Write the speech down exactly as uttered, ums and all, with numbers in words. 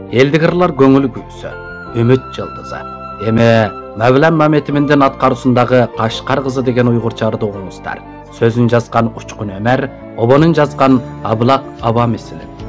Элдигирлар көңүл күйсө, үмүт жылдызы. Эми Мавлан Маметиминдин аткаруусундагы Кашкар кызы деген уйгурчарды угуңуздар. Сөзүн жазган Учкун Өмер, обонун жазган Аблак Аба Месилет.